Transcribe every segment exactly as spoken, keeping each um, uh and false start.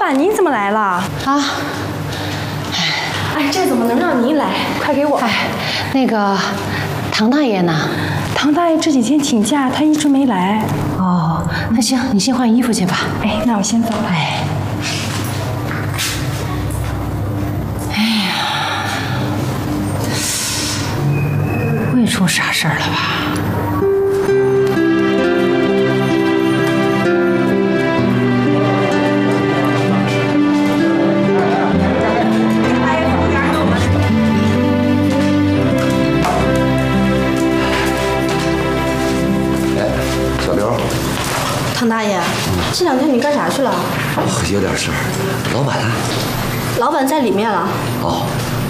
板，你怎么来了？啊？哎，这怎么能让您来？快给我！ 哎，那个唐大爷呢？ 唐大爷这几天请假，他一直没来。 哦，那行，你先换衣服去吧。 哎，那我先走了。 哎。 会出啥事儿了吧？ 哎，小刘， 唐大爷，这两天你干啥去了？ 有点事儿。老板呢？ 老板在里面了。 哦。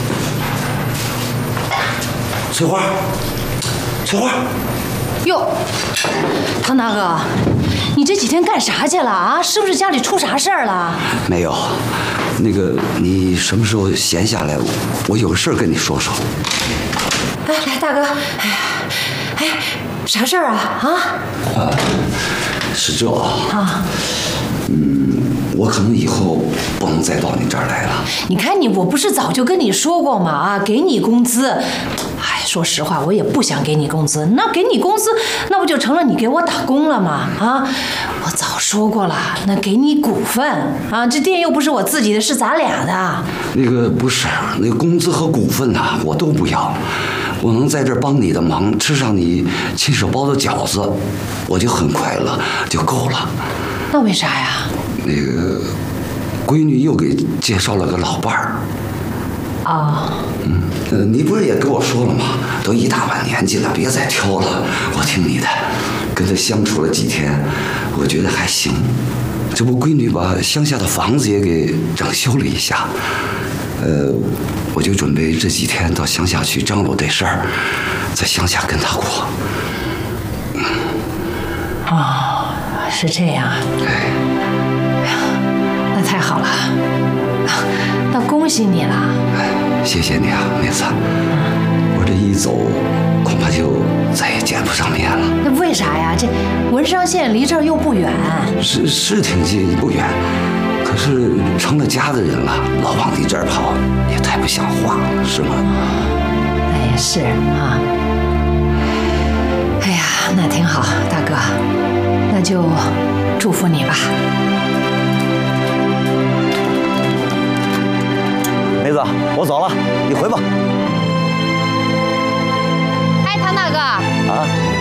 翠花，翠花， 哟，唐大哥，你这几天干啥去了啊？是不是家里出啥事儿了？ 没有，那个你什么时候闲下来，我有事儿跟你说说。 哎，来，大哥，哎呀，哎，啥事儿啊？啊？ 啊，是这啊。嗯，我可能以后不能再到你这儿来了。 你看你，我不是早就跟你说过吗？啊，给你工资。 哎，说实话，我也不想给你工资。那给你工资，那不就成了你给我打工了吗？啊，我早说过了，那给你股份啊，这店又不是我自己的，是咱俩的。 那个不是，那个工资和股份呐、啊，我都不要。我能在这儿帮你的忙，吃上你亲手包的饺子，我就很快乐，就够了。 那为啥呀？ 那个闺女又给介绍了个老伴儿。 啊， 嗯，呃，你不是也跟我说了吗？都一大把年纪了，别再挑了。我听你的，跟他相处了几天，我觉得还行。这不，闺女把乡下的房子也给整修了一下，呃，我就准备这几天到乡下去张罗这事儿，在乡下跟他过。 哦，是这样啊。 哎， 那太好了，那恭喜你了。 谢谢你啊，妹子。我这一走，恐怕就再也见不上面了。 那为啥呀？这文商县离这儿又不远。 是是挺近，不远。可是成了家的人了，老往你这儿跑，也太不像话了，是吗？ 那也是啊。哎呀，那挺好，大哥，那就祝福你吧。 梅子，我走了，你回吧。